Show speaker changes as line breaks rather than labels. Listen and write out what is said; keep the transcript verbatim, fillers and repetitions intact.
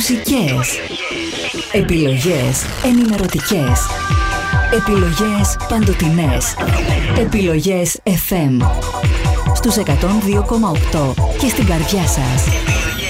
μουσικές, επιλογές ενημερωτικές, επιλογές παντοτινές, επιλογές εφ εμ στους εκατόν δύο κόμμα οκτώ και στην καρδιά σας.